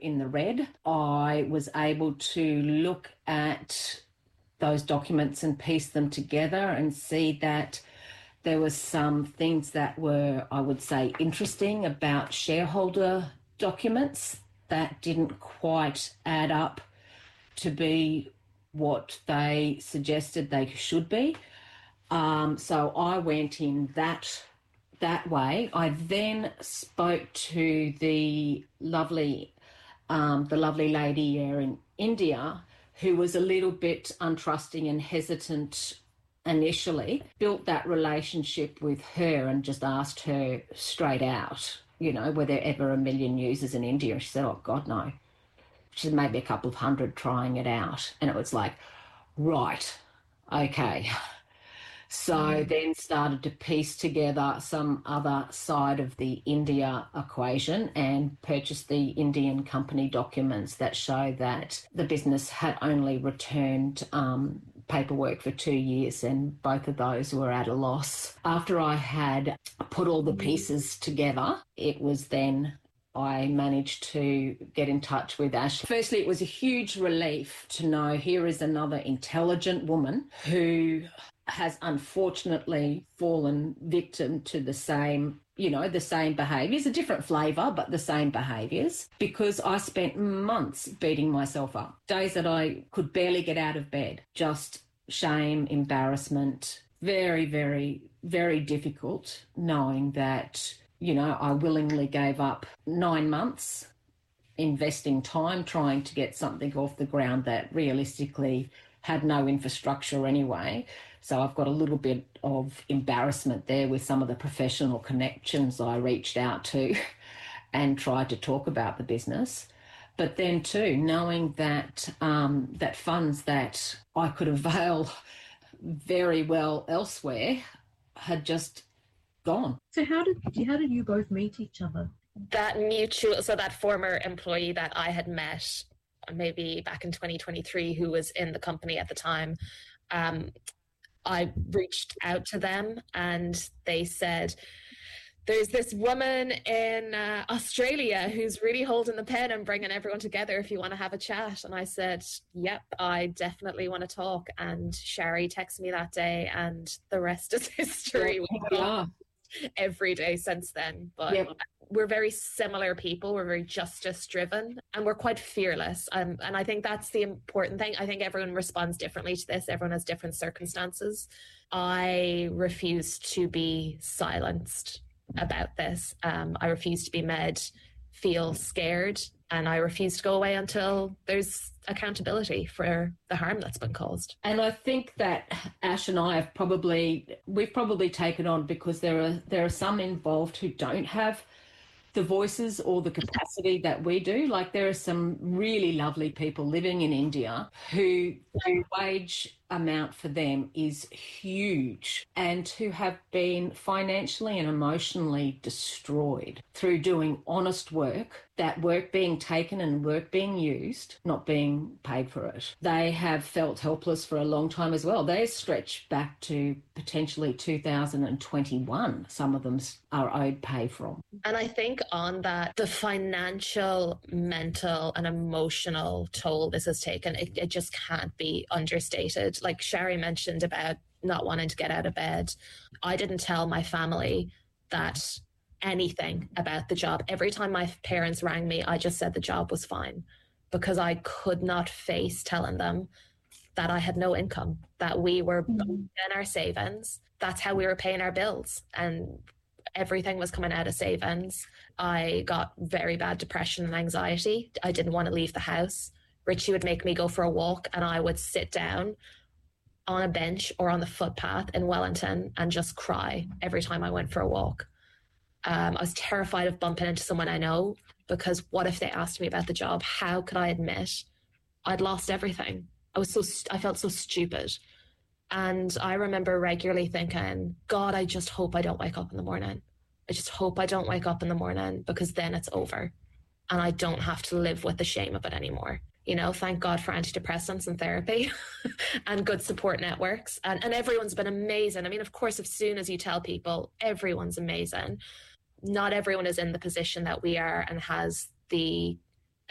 in the red. I was able to look at those documents and piece them together and see that there were some things that were, I would say, interesting about shareholder documents that didn't quite add up to be what they suggested they should be. So I went in that way. I then spoke to the lovely lady here in India who was a little bit untrusting and hesitant initially, built that relationship with her and just asked her straight out, were there ever a million users in India? She said, oh, God, no. She said, maybe a couple of hundred trying it out. And it was like, right, okay. So then started to piece together some other side of the India equation and purchased the Indian company documents that show that the business had only returned paperwork for 2 years, and both of those were at a loss. After I had put all the pieces together, it was then I managed to get in touch with Ash. Firstly, it was a huge relief to know here is another intelligent woman who has unfortunately fallen victim to the same behaviours, a different flavour, but the same behaviours, because I spent months beating myself up. Days that I could barely get out of bed, just shame, embarrassment, very, very, very difficult knowing that, I willingly gave up 9 months investing time trying to get something off the ground that realistically had no infrastructure anyway. So I've got a little bit of embarrassment there with some of the professional connections I reached out to and tried to talk about the business. But then too, knowing that that funds that I could avail very well elsewhere had just gone. So how did you both meet each other? That former employee that I had met maybe back in 2023 who was in the company at the time, I reached out to them and they said, there's this woman in Australia who's really holding the pen and bringing everyone together if you want to have a chat. And I said, yep, I definitely want to talk. And Shari texted me that day and the rest is history. Every day since then. But we're very similar people. We're very justice driven and we're quite fearless. And I think that's the important thing. I think everyone responds differently to this. Everyone has different circumstances. I refuse to be silenced about this. I refuse to be made feel scared, and I refuse to go away until there's accountability for the harm that's been caused. And I think that Ash and I we've probably taken on because there are some involved who don't have the voices or the capacity that we do. Like there are some really lovely people living in India who the wage amount for them is huge and who have been financially and emotionally destroyed through doing honest work, that work being taken and work being used, not being paid for it. They have felt helpless for a long time as well. They stretch back to potentially 2021. Some of them are owed pay from. And I think on that, the financial, mental and emotional toll this has taken, it just can't be understated. Like Shari mentioned about not wanting to get out of bed. I didn't tell my family that anything about the job. Every time my parents rang me, I just said the job was fine because I could not face telling them that I had no income, that we were in our savings. That's how we were paying our bills. And everything was coming out of savings. I got very bad depression and anxiety. I didn't want to leave the house. Richie would make me go for a walk and I would sit down on a bench or on the footpath in Wellington and just cry every time I went for a walk. I was terrified of bumping into someone I know because what if they asked me about the job? How could I admit I'd lost everything? I felt so stupid. And I remember regularly thinking, God, I just hope I don't wake up in the morning. I just hope I don't wake up in the morning because then it's over and I don't have to live with the shame of it anymore. You know, thank God for antidepressants and therapy and good support networks. And everyone's been amazing. I mean, of course, as soon as you tell people, everyone's amazing. Not everyone is in the position that we are and has the